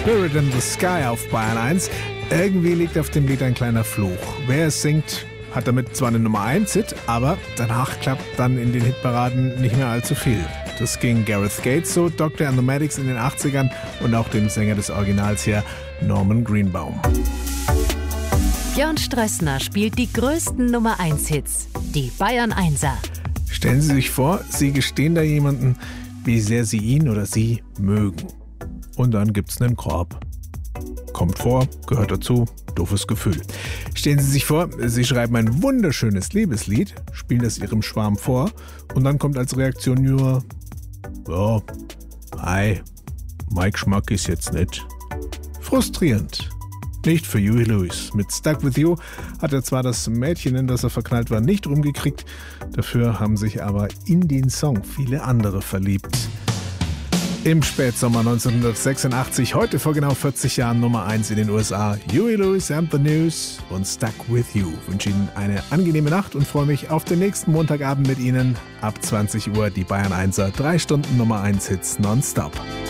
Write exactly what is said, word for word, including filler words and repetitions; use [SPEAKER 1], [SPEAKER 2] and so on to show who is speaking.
[SPEAKER 1] Spirit in the Sky auf Bayern eins. Irgendwie liegt auf dem Lied ein kleiner Fluch. Wer es singt, hat damit zwar eine Nummer eins Hit, aber danach klappt dann in den Hitparaden nicht mehr allzu viel. Das ging Gareth Gates so, Doctor and the Medics in den achtzigern und auch dem Sänger des Originals hier, Norman Greenbaum.
[SPEAKER 2] Björn Strössner spielt die größten Nummer eins Hits, die Bayern Einser.
[SPEAKER 1] Stellen Sie sich vor, Sie gestehen da jemanden, wie sehr Sie ihn oder sie mögen. Und dann gibt's einen Korb. Kommt vor, gehört dazu, doofes Gefühl. Stellen Sie sich vor, Sie schreiben ein wunderschönes Liebeslied, spielen es Ihrem Schwarm vor und dann kommt als Reaktion nur: Ja, hi, mein Geschmack ist jetzt nicht. Frustrierend. Nicht für Huey Lewis. Mit Stuck With You hat er zwar das Mädchen, in das er verknallt war, nicht rumgekriegt, dafür haben sich aber in den Song viele andere verliebt. Im Spätsommer neunzehnhundertsechsundachtzig, heute vor genau vierzig Jahren Nummer eins in den U S A, Huey Lewis and the News und Stuck With You. Ich wünsche Ihnen eine angenehme Nacht und freue mich auf den nächsten Montagabend mit Ihnen. Ab zwanzig Uhr die Bayern Einser, drei Stunden Nummer eins Hits nonstop.